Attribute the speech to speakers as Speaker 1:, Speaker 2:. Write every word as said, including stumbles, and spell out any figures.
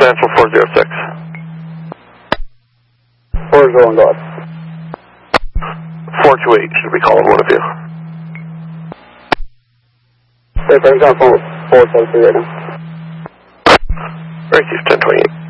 Speaker 1: Central four zero six.
Speaker 2: Four is going God.
Speaker 1: four two eight should be calling one of you.
Speaker 2: Okay, I'm on phone with four seven three right now.
Speaker 1: Thank you, ten twenty-eight.